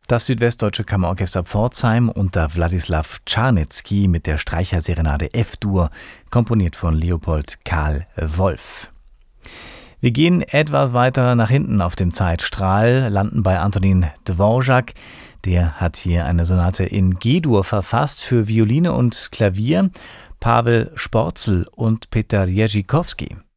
Das Südwestdeutsche Kammerorchester Pforzheim unter Wladislaw Czarnecki mit der Streicherserenade F-Dur, komponiert von Leopold Karl Wolff. Wir gehen etwas weiter nach hinten auf dem Zeitstrahl, landen bei Antonin Dvorak. Der hat hier eine Sonate in G-Dur verfasst für Violine und Klavier. Pavel Sporzel und Peter Jerzikowski.